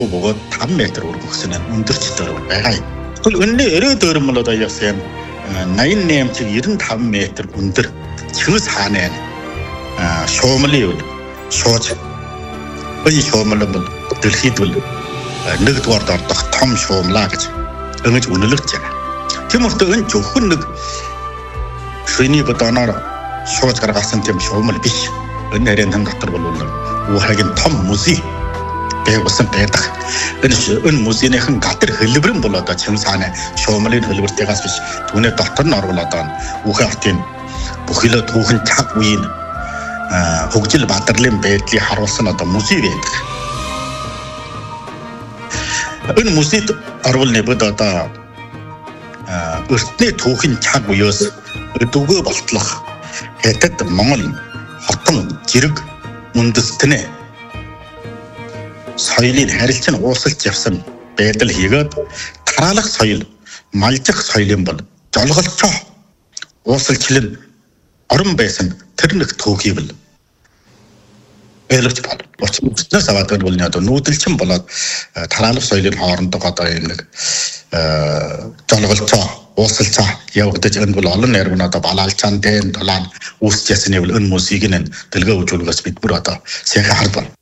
бөгөөд 5 метр өргөхсөн нь өндөрч дөрөв байгаа юм. Тэгвэл өнөө өрөөд өрмөл одоо яасан 88 чиг 95 метр өндөр Чингис хааны шуумлын шууж энэ шуумлын бол дэлхийд бол нэгдүгээр ордох том шуумлаа гэж ингэж үнэлж байна. Тиймэрхүү энэ зөвхөн нэг шүний бодоноор шууж гаргасан тийм шуумл биш. Энэ харин дотор бол уухагийн том музей бэвсэн байдаг. Энэ музейнийхэн гадар хэлбэр нь бол одоо Чингис хааны шуумлын хэлбэртэйгээс биш. Түүний дотор нь орвол одоо уухай хотын бүхэлд түүхэн цаг үеийн хөгжил бадрлын байдлыг харуулсан одоо музей байдаг. Энэ музейд орвол нэбэд одоо өртний түүхэн цаг үеэс өдөгөө болтлох хятад Монгол хотон жирэг үндэстнээ соёлыг харилцан уусалж явсан байдал хийгээд тараалах соёл, малжих соёлын бол жолголцоо уусалчлан орон байсан тэр нэг түүхийг бол ойлгож байна. Учирнаас аваад бол одоо нүүдэлчин болоод тараалах соёлын хоорондоо одоо юм нэг жолголцоо уусалцаа явагдаж энэ бол олон нэрвэн одоо балаалчаан дэн долаан үүсч ясны бол энэ музейг нь дэлгөө үзүүлгээс бид бүр одоо сайхан харж байна.